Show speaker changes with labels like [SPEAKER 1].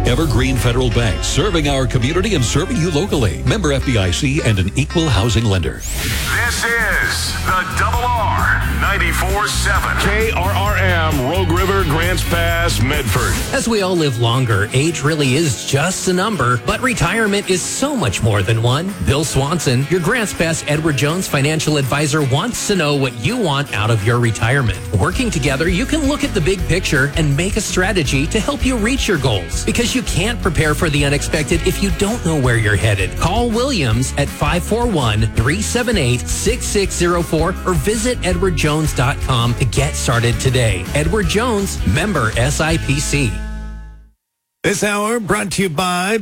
[SPEAKER 1] Evergreen Federal Bank, serving our community and serving you locally. Member FDIC and an equal housing lender.
[SPEAKER 2] This is the Double R 94.7 KRRM, Rogue River, Grants Pass, Medford.
[SPEAKER 3] As we all live longer, age really is just a number, but retirement is so much more than one. Bill Swanson, your Grants Pass Edward Jones financial advisor, wants to know what you want out of your retirement. Working together, you can look at the big picture and make a strategy to help you reach your goals, because you can't prepare for the unexpected if you don't know where you're headed. Call Williams at 541-378-6604 or visit edwardjones.com to get started today. Edward Jones, member SIPC.
[SPEAKER 4] This hour brought to you by